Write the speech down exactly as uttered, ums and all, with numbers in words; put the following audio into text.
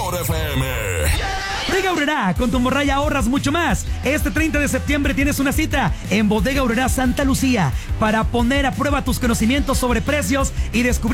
mejor F M. Bodega Aurrerá, con tu morralla ahorras mucho más. Este treinta de septiembre tienes una cita en Bodega Aurrerá Santa Lucía para poner a prueba tus conocimientos sobre precios y descubrir